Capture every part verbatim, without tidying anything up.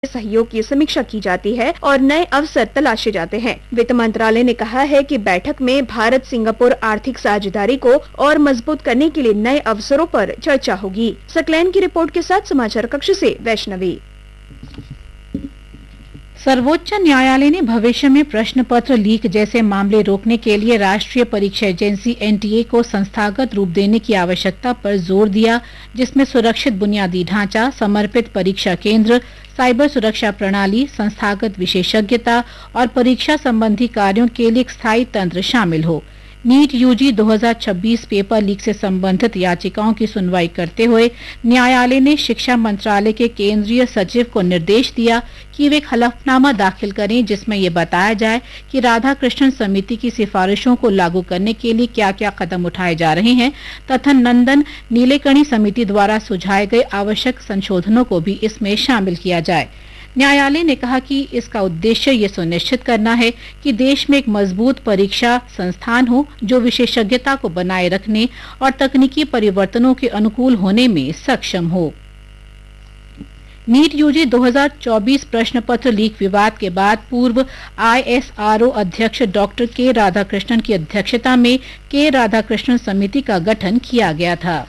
सहयोग की समीक्षा की जाती है और नए अवसर तलाशे जाते हैं। वित्त मंत्रालय ने कहा है कि बैठक में भारत सिंगापुर आर्थिक साझेदारी को और मजबूत करने के लिए नए अवसरों पर चर्चा होगी। सकलैन की रिपोर्ट के साथ समाचार कक्ष से वैष्णवी। सर्वोच्च न्यायालय ने भविष्य में प्रश्न पत्र लीक जैसे मामले रोकने के लिए राष्ट्रीय परीक्षा एजेंसी एन टी ए को संस्थागत रूप देने की आवश्यकता पर जोर दिया, जिसमें सुरक्षित बुनियादी ढांचा, समर्पित परीक्षा केंद्र, साइबर सुरक्षा प्रणाली, संस्थागत विशेषज्ञता और परीक्षा संबंधी कार्यों के लिए एक स्थायी तंत्र शामिल हो। नीट यूजी दो हज़ार छब्बीस पेपर लीक से संबंधित याचिकाओं की सुनवाई करते हुए न्यायालय ने शिक्षा मंत्रालय के केंद्रीय सचिव को निर्देश दिया कि वे एक हलफनामा दाखिल करें जिसमें ये बताया जाए कि राधाकृष्णन समिति की सिफारिशों को लागू करने के लिए क्या क्या कदम उठाए जा रहे हैं तथा नंदन नीलेकणी समिति द्वारा सुझाए गए आवश्यक संशोधनों को भी इसमें शामिल किया जाए। न्यायालय ने कहा कि इसका उद्देश्य ये सुनिश्चित करना है कि देश में एक मजबूत परीक्षा संस्थान हो जो विशेषज्ञता को बनाए रखने और तकनीकी परिवर्तनों के अनुकूल होने में सक्षम हो। नीट यूजी दो हज़ार चौबीस प्रश्न पत्र लीक विवाद के बाद पूर्व आई एस आर ओ अध्यक्ष डॉक्टर के राधाकृष्णन की अध्यक्षता में के राधाकृष्णन समिति का गठन किया गया था।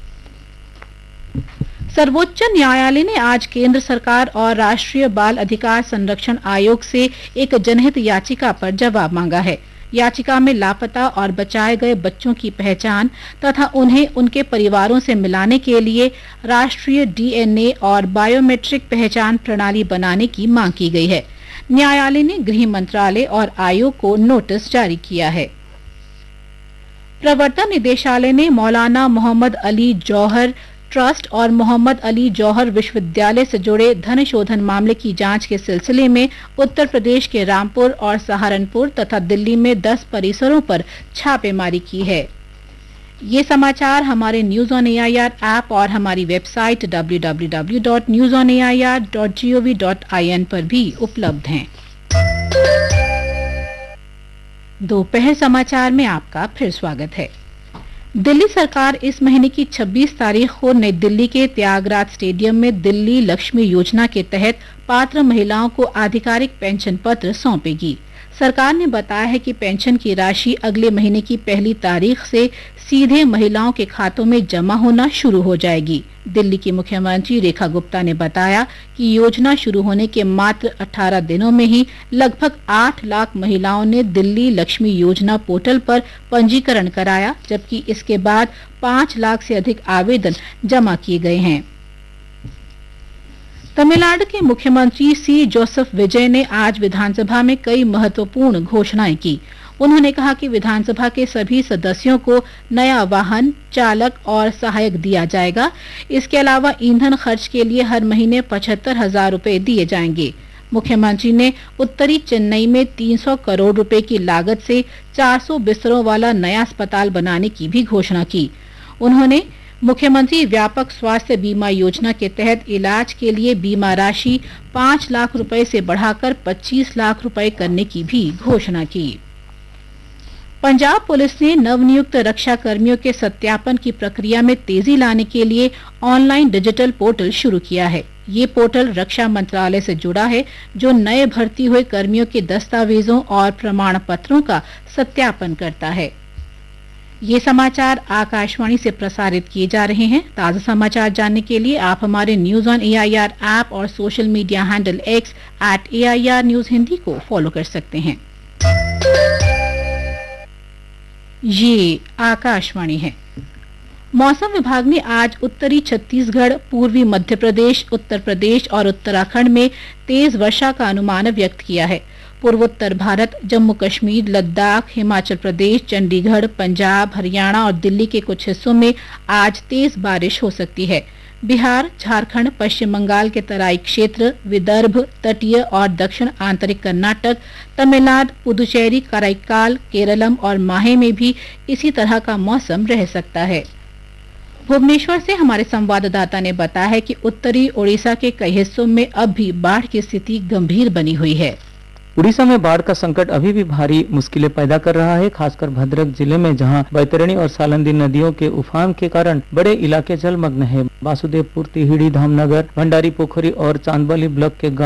सर्वोच्च न्यायालय ने आज केंद्र सरकार और राष्ट्रीय बाल अधिकार संरक्षण आयोग से एक जनहित याचिका पर जवाब मांगा है। याचिका में लापता और बचाए गए बच्चों की पहचान तथा उन्हें उनके परिवारों से मिलाने के लिए राष्ट्रीय डी एन ए और बायोमेट्रिक पहचान प्रणाली बनाने की मांग की गई है। न्यायालय ने गृह मंत्रालय और आयोग को नोटिस जारी किया है। प्रवर्तन निदेशालय ने मौलाना मोहम्मद अली जौहर ट्रस्ट और मोहम्मद अली जौहर विश्वविद्यालय से जुड़े धन शोधन मामले की जांच के सिलसिले में उत्तर प्रदेश के रामपुर और सहारनपुर तथा दिल्ली में दस परिसरों पर छापेमारी की है। ये समाचार हमारे news on A I R app और हमारी website W W W dot news on A I R dot G O V dot I N पर भी उपलब्ध हैं। दोपहर समाचार में आपका फिर स्वागत है। दिल्ली सरकार इस महीने की छब्बीस तारीख को नई दिल्ली के त्यागराज स्टेडियम में दिल्ली लक्ष्मी योजना के तहत पात्र महिलाओं को आधिकारिक पेंशन पत्र सौंपेगी। सरकार ने बताया है कि पेंशन की राशि अगले महीने की पहली तारीख से सीधे महिलाओं के खातों में जमा होना शुरू हो जाएगी। दिल्ली की मुख्यमंत्री रेखा गुप्ता ने बताया कि योजना शुरू होने के मात्र अठारह दिनों में ही लगभग आठ लाख महिलाओं ने दिल्ली लक्ष्मी योजना पोर्टल पर पंजीकरण कराया, जबकि इसके बाद पाँच लाख से अधिक आवेदन जमा किए गए हैं। तमिलनाडु के मुख्यमंत्री सी जोसेफ विजय ने आज विधानसभा में कई महत्वपूर्ण घोषणाएं की। उन्होंने कहा कि विधानसभा के सभी सदस्यों को नया वाहन, चालक और सहायक दिया जाएगा। इसके अलावा ईंधन खर्च के लिए हर महीने पचहत्तर हजार रूपए दिए जाएंगे। मुख्यमंत्री ने उत्तरी चेन्नई में तीन सौ करोड़ रुपए की लागत से चार सौ बिस्तरों वाला नया अस्पताल बनाने की भी घोषणा की। उन्होंने मुख्यमंत्री व्यापक स्वास्थ्य बीमा योजना के तहत इलाज के लिए बीमा राशि पाँच लाख रुपए से बढ़ाकर पच्चीस लाख रुपए करने की भी घोषणा की। पंजाब पुलिस ने नवनियुक्त रक्षा कर्मियों के सत्यापन की प्रक्रिया में तेजी लाने के लिए ऑनलाइन डिजिटल पोर्टल शुरू किया है। ये पोर्टल रक्षा मंत्रालय से जुड़ा है, जो नए भर्ती हुए कर्मियों के दस्तावेजों और प्रमाण पत्रों का सत्यापन करता है। ये समाचार आकाशवाणी से प्रसारित किए जा रहे हैं। ताज़ा समाचार जानने के लिए आप हमारे news on A I R app और social media handle x eight A I R news Hindi को फॉलो कर सकते हैं। ये आकाशवाणी है। मौसम विभाग ने आज उत्तरी छत्तीसगढ़, पूर्वी मध्य प्रदेश, उत्तर प्रदेश और उत्तराखंड में तेज वर्षा का अनुमान व्यक्त किया है। पूर्वोत्तर भारत, जम्मू कश्मीर, लद्दाख, हिमाचल प्रदेश, चंडीगढ़, पंजाब, हरियाणा और दिल्ली के कुछ हिस्सों में आज तेज बारिश हो सकती है। बिहार, झारखंड, पश्चिम बंगाल के तराई क्षेत्र, विदर्भ, तटीय और दक्षिण आंतरिक कर्नाटक, तमिलनाडु, पुदुचेरी, कराईकाल, केरलम और माहे में भी इसी तरह का मौसम रह सकता है। भुवनेश्वर से हमारे संवाददाता ने बताया है कि उत्तरी ओडिशा के कई हिस्सों में अब भी बाढ़ की स्थिति गंभीर बनी हुई है। उड़ीसा में बाढ़ का संकट अभी भी भारी मुश्किलें पैदा कर रहा है, खासकर भद्रक जिले में, जहां बैतरणी और सालंदी नदियों के उफान के कारण बड़े इलाके जलमग्न है। वासुदेवपुर, तिहिड़ी, धामनगर, भंडारी पोखरी और चांदबली ब्लॉक के गांव